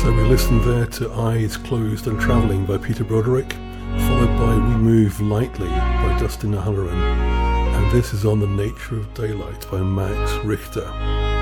So we listened there to Eyes Closed and Travelling by Peter Broderick, followed by We Move Lightly by Dustin Halloran, and this is On the Nature of Daylight by Max Richter.